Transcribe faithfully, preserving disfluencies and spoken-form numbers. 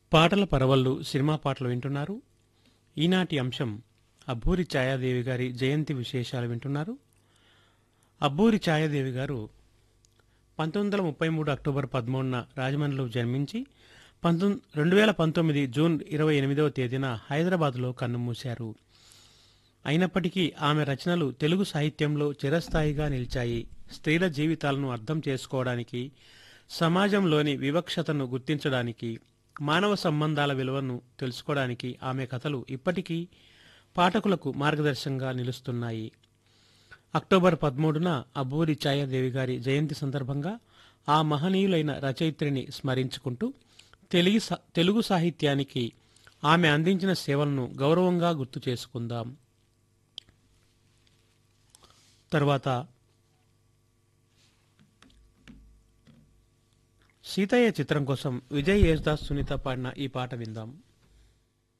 పాటల పరవళ్ళు సినిమా పాటలు వింటున్నారు. ఈనాటి అంశం అబ్బూరి ఛాయాదేవి గారి జయంతి విశేషాలు వింటున్నారు. అబ్బూరి ఛాయాదేవి గారు పంతొమ్మిది వందల ముప్పై మూడు అక్టోబర్ పదమూడున రాజమండ్రిలో జన్మించి పంతొమ్మిది రెండు వేల పంతొమ్మిది జూన్ ఇరవై ఎనిమిదవ తేదీన హైదరాబాద్లో కన్నుమూశారు. అయినప్పటికీ ఆమె రచనలు తెలుగు సాహిత్యంలో చిరస్థాయిగా నిలిచాయి. స్త్రీల జీవితాలను అర్థం చేసుకోవడానికి, సమాజంలోని వివక్షతను గుర్తించడానికి, మానవ సంబంధాల విలువను తెలుసుకోవడానికి ఆమె కథలు ఇప్పటికీ పాఠకులకు మార్గదర్శకంగా నిలుస్తున్నాయి. అక్టోబర్ పదమూడున అబ్బూరి ఛాయాదేవి గారి జయంతి సందర్భంగా ఆ మహనీయులైన రచయిత్రిని స్మరించుకుంటూ తెలుగు సా- తెలుగు సాహిత్యానికి ఆమె అందించిన సేవలను గౌరవంగా గుర్తు చేసుకుందాం. తర్వాత సీతయ్య చిత్రం కోసం విజయ్ యేసుదాస్ సునీత పాడిన ఈ పాట విందాం.